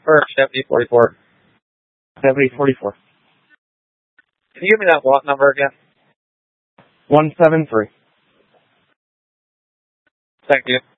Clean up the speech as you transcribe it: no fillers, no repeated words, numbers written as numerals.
for Chevy 44. 7044. Can you give me that lot number again? 173. Thank you.